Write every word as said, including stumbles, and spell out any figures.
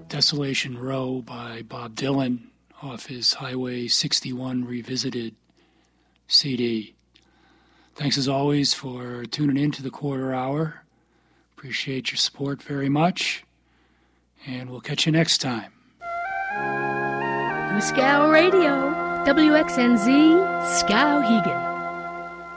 Desolation Row by Bob Dylan off his Highway sixty-one Revisited C D. Thanks as always for tuning in to the Quarter Hour. Appreciate your support very much, and we'll catch you next time. Scow Radio, W X N Z, Skowhegan.